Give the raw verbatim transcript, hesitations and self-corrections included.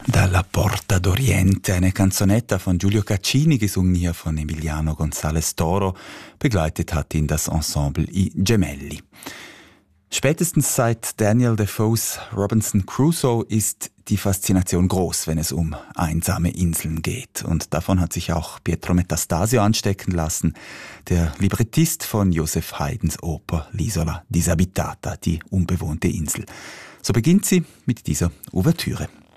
Dalla Porta d'Oriente, eine Canzonetta von Giulio Caccini, gesungen hier von Emiliano González Toro. Begleitet hat ihn das Ensemble I Gemelli. Spätestens seit Daniel Defoes Robinson Crusoe ist die Faszination groß, wenn es um einsame Inseln geht. Und davon hat sich auch Pietro Metastasio anstecken lassen, der Librettist von Joseph Haydns Oper L'Isola Disabitata, die unbewohnte Insel. So beginnt sie mit dieser Ouvertüre.